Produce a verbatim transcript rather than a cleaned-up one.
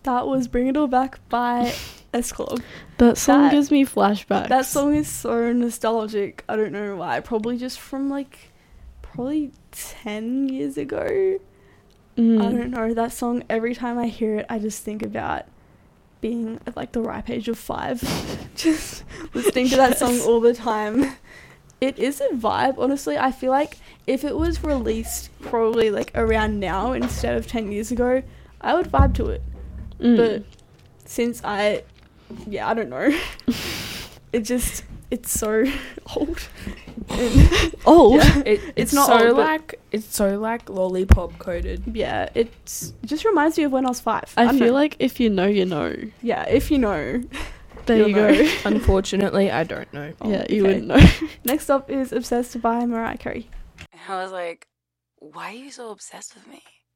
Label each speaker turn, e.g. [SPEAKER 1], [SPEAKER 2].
[SPEAKER 1] That was Bring It All Back by S Club.
[SPEAKER 2] That song
[SPEAKER 1] That-
[SPEAKER 2] gives me flashbacks.
[SPEAKER 1] That song is so nostalgic. I don't know why. Probably just from like, probably ten years ago.
[SPEAKER 2] Mm.
[SPEAKER 1] I don't know. That song, every time I hear it, I just think about being at like the ripe age of five. Just listening to that song
[SPEAKER 2] Yes.
[SPEAKER 1] all the time. It is a vibe, honestly. I feel like if it was released probably like around now instead of ten years ago, I would vibe to it.
[SPEAKER 2] Mm.
[SPEAKER 1] But since I, yeah, I don't know. It just, it's so old. And
[SPEAKER 2] old.
[SPEAKER 1] yeah,
[SPEAKER 3] It, it's,
[SPEAKER 1] It's not
[SPEAKER 3] so
[SPEAKER 1] old, but-
[SPEAKER 3] like it's so like lollipop coated.
[SPEAKER 1] yeah, it's, it just reminds me of when I was five.
[SPEAKER 2] I
[SPEAKER 1] don't
[SPEAKER 2] feel
[SPEAKER 1] know.
[SPEAKER 2] like if you know, you know.
[SPEAKER 1] Yeah, if you know.
[SPEAKER 2] There
[SPEAKER 1] You'll
[SPEAKER 2] you
[SPEAKER 1] know.
[SPEAKER 2] go.
[SPEAKER 3] Unfortunately, I don't know.
[SPEAKER 1] Oh,
[SPEAKER 2] yeah, you
[SPEAKER 1] okay.
[SPEAKER 2] wouldn't know.
[SPEAKER 1] Next up is Obsessed by Mariah Carey.
[SPEAKER 4] And I was like, why are you so obsessed with me?